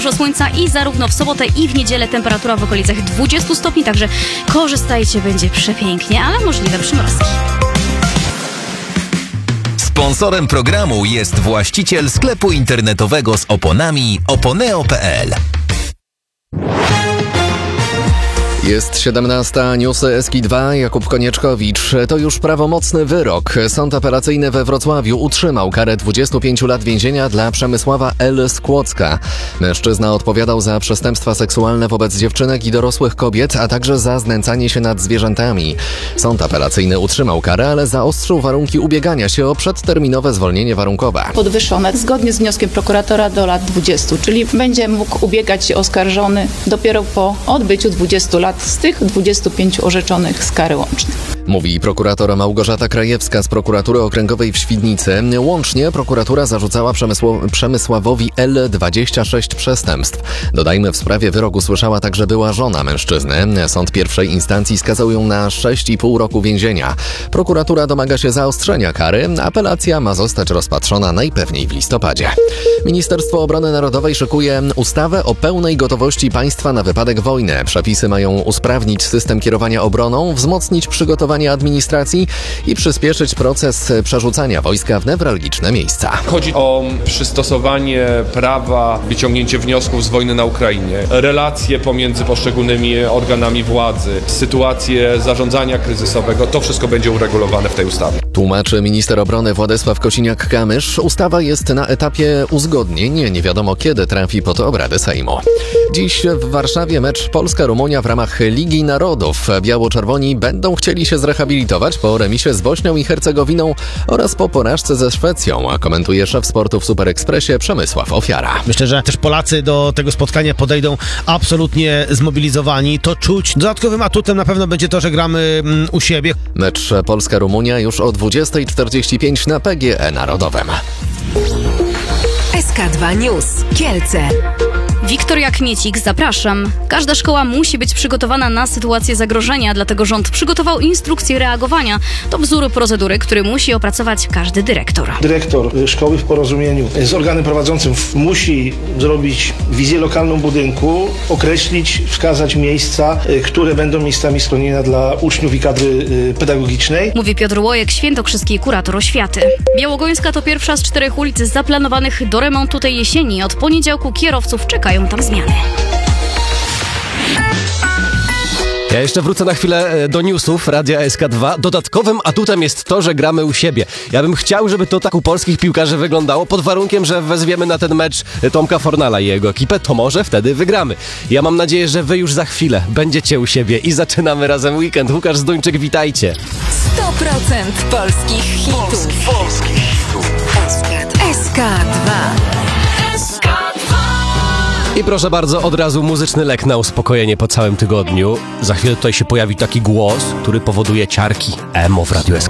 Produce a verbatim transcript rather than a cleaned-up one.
Dużo słońca i zarówno w sobotę i w niedzielę temperatura w okolicach dwudziestu stopni, także korzystajcie, będzie przepięknie, ale możliwe przymrozki. Sponsorem programu jest właściciel sklepu internetowego z oponami oponeo kropka pe el. Jest siedemnasta, newsy S K dwa, Jakub Konieczkowicz. To już prawomocny wyrok. Sąd apelacyjny we Wrocławiu utrzymał karę dwudziestu pięciu lat więzienia dla Przemysława L. z Kłodzka. Mężczyzna odpowiadał za przestępstwa seksualne wobec dziewczynek i dorosłych kobiet, a także za znęcanie się nad zwierzętami. Sąd apelacyjny utrzymał karę, ale zaostrzył warunki ubiegania się o przedterminowe zwolnienie warunkowe. Podwyższone zgodnie z wnioskiem prokuratora do lat dwudziestu, czyli będzie mógł ubiegać się oskarżony dopiero po odbyciu dwudziestu lat z tych dwudziestu pięciu orzeczonych z kary łącznej. Mówi prokurator Małgorzata Krajewska z prokuratury okręgowej w Świdnicy. Łącznie prokuratura zarzucała Przemysł- Przemysławowi L. dwadzieścia sześć przestępstw. Dodajmy, w sprawie wyrok usłyszała także była żona mężczyzny. Sąd pierwszej instancji skazał ją na sześć i pół roku więzienia. Prokuratura domaga się zaostrzenia kary. Apelacja ma zostać rozpatrzona najpewniej w listopadzie. Ministerstwo Obrony Narodowej szykuje ustawę o pełnej gotowości państwa na wypadek wojny. Przepisy mają usprawnić system kierowania obroną, wzmocnić przygotowanie administracji i przyspieszyć proces przerzucania wojska w newralgiczne miejsca. Chodzi o przystosowanie prawa, wyciągnięcie wniosków z wojny na Ukrainie, relacje pomiędzy poszczególnymi organami władzy, sytuację zarządzania kryzysowego. To wszystko będzie uregulowane w tej ustawie. Tłumaczy minister obrony Władysław Kosiniak-Kamysz. Ustawa jest na etapie uzgodnień. Nie wiadomo, kiedy trafi pod obrady Sejmu. Dziś w Warszawie mecz Polska-Rumunia w ramach Ligi Narodów. Biało-czerwoni będą chcieli się zrehabilitować po remisie z Bośnią i Hercegowiną oraz po porażce ze Szwecją, a komentuje szef sportu w Super Expressie Przemysław Ofiara. Myślę, że też Polacy do tego spotkania podejdą absolutnie zmobilizowani. To czuć. Dodatkowym atutem na pewno będzie to, że gramy u siebie. Mecz Polska-Rumunia już o dwudziesta czterdzieści pięć na P G E Narodowym. S K dwa News. Kielce. Wiktoria Kmiecik, zapraszam. Każda szkoła musi być przygotowana na sytuację zagrożenia, dlatego rząd przygotował instrukcję reagowania. To wzór procedury, który musi opracować każdy dyrektor. Dyrektor szkoły w porozumieniu z organem prowadzącym musi zrobić wizję lokalną budynku, określić, wskazać miejsca, które będą miejscami schronienia dla uczniów i kadry pedagogicznej. Mówi Piotr Łojek, świętokrzyski kurator oświaty. Białogońska to pierwsza z czterech ulic zaplanowanych do remontu tej jesieni. Od poniedziałku kierowców czekają tam zmiany. Ja jeszcze wrócę na chwilę do newsów Radia S K dwa. Dodatkowym atutem jest to, że gramy u siebie. Ja bym chciał, żeby to tak u polskich piłkarzy wyglądało, pod warunkiem, że wezwiemy na ten mecz Tomka Fornala i jego ekipę, to może wtedy wygramy. Ja mam nadzieję, że wy już za chwilę będziecie u siebie i zaczynamy razem weekend. Łukasz Zduńczyk, witajcie. sto procent polskich hitów. Polskich hitów. S K dwa. I proszę bardzo, od razu muzyczny lek na uspokojenie po całym tygodniu. Za chwilę tutaj się pojawi taki głos, który powoduje ciarki emo w Radiu S K.